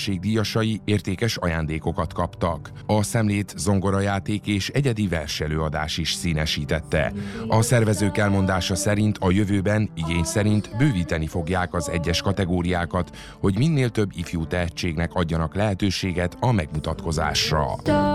közönség díjasai értékes ajándékokat kaptak. A szemlét zongorajáték és egyedi verselőadás is színesítette. A szervezők elmondása szerint a jövőben igény szerint bővíteni fogják az egyes kategóriákat, hogy minél több ifjú tehetségnek adjanak lehetőséget a megmutatkozásra.